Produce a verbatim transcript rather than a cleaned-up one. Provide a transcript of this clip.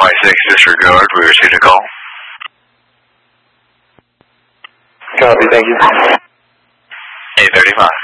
Y six, disregard. We received a call. Copy, thank you. eight thirty-five.